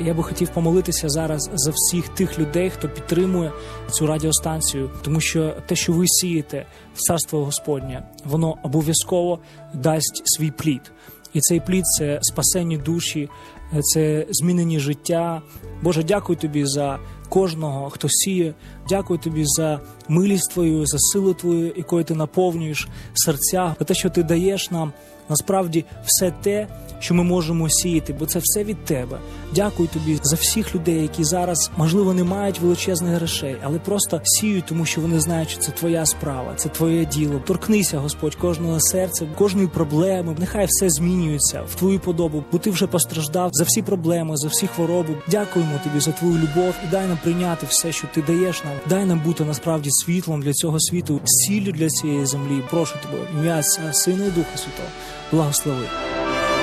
Я би хотів помолитися зараз за всіх тих людей, хто підтримує цю радіостанцію, тому що те, що ви сієте в Царство Господнє, воно обов'язково дасть свій плід. І цей плід – це спасені душі, це змінені життя. Боже, дякую Тобі за кожного, хто сіє. Дякую Тобі за милість Твою, за силу Твою, якою Ти наповнюєш серця, за те, що Ти даєш нам насправді все те, що ми можемо сіяти, бо це все від Тебе. Дякую Тобі за всіх людей, які зараз, можливо, не мають величезних грошей, але просто сіють, тому що вони знають, що це Твоя справа, це Твоє діло. Торкнися, Господь, кожного серця, кожної проблеми. Нехай все змінюється в Твою подобу, бо Ти вже постраждав за всі проблеми, за всі хвороби. Дякуємо Тобі за Твою любов і дай нам прийняти все, що Ти даєш нам. Дай нам бути насправді світлом для цього світу, сіллю для цієї землі. Прошу Тебе, в ім'я Отця, Сина і Духа Святого, благослови.